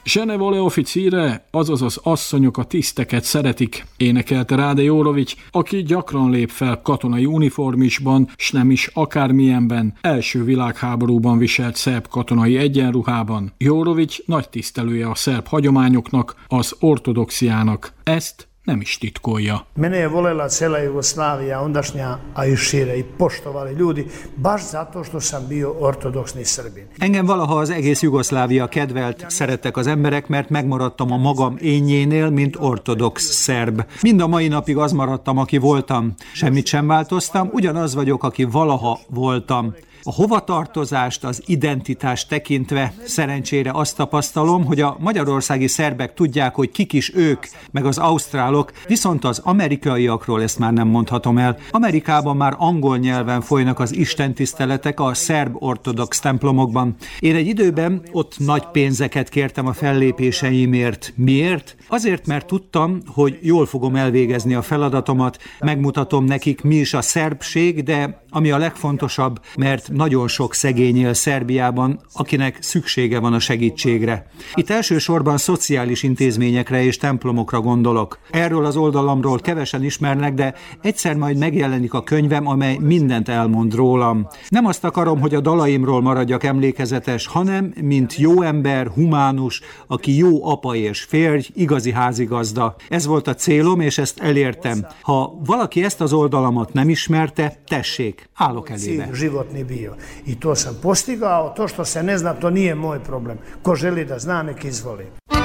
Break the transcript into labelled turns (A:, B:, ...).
A: Žene vole oficire, azaz az asszonyok a tiszteket szeretik, énekelte Rade Jorovics, aki gyakran lép fel katonai uniformisban, s nem is akármilyenben, első világháborúban viselt szerb katonai egyenruhában. Jorovics nagy tisztelője a szerb hagyományoknak, az ortodoxiának. Ezt nem is titkolja.
B: Mene je volela cela Jugoslavija ondašnja, a i šire, i poštovali ljudi, baš zato što sam bio ortodoksni Srbin.
C: Engem valaha az egész Jugoszlávia kedvelt, szerettek az emberek, mert megmaradtam a magam énjénél, mint ortodox szerb. Mind a mai napig az maradtam, aki voltam. Semmit sem változtam, ugyanaz vagyok, aki valaha voltam. A hovatartozást, az identitást tekintve szerencsére azt tapasztalom, hogy a magyarországi szerbek tudják, hogy kik is ők, meg az ausztrálok, viszont az amerikaiakról ezt már nem mondhatom el. Amerikában már angol nyelven folynak az istentiszteletek a szerb ortodox templomokban. Én egy időben ott nagy pénzeket kértem a fellépéseimért. Miért? Azért, mert tudtam, hogy jól fogom elvégezni a feladatomat, megmutatom nekik, mi is a szerbség, de ami a legfontosabb, mert nagyon sok szegény él Szerbiában, akinek szüksége van a segítségre. Itt elsősorban szociális intézményekre és templomokra gondolok. Erről az oldalamról kevesen ismernek, de egyszer majd megjelenik a könyvem, amely mindent elmond rólam. Nem azt akarom, hogy a dalaimról maradjak emlékezetes, hanem mint jó ember, humánus, aki jó apa és férj, igazi házigazda. Ez volt a célom, és ezt elértem. Ha valaki ezt az oldalamat nem ismerte, tessék, állok elébe.
B: I to sam postigao, to što se ne zna, to nije moj problem. Ko želi da zna, nek izvoli.